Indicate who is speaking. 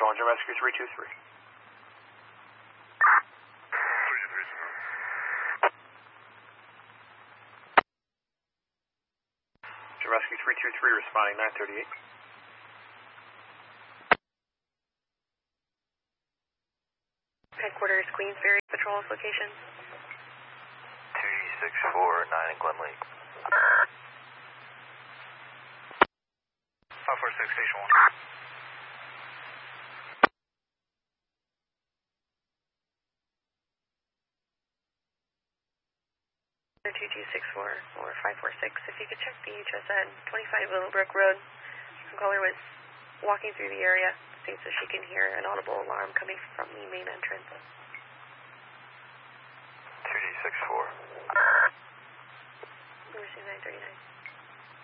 Speaker 1: Patrol, Engine Rescue 323. Engine Rescue 323 responding 938.
Speaker 2: Headquarters, Queensbury, Patrol's location.
Speaker 3: 264-9 in Glen Lake. 546, Station 1.
Speaker 2: 2264 or 546. If you could check the HSN 25 Willowbrook Road. Some caller was walking through the area. States that she can hear an audible alarm coming from the main entrance.
Speaker 3: 264.
Speaker 2: We're seeing 939.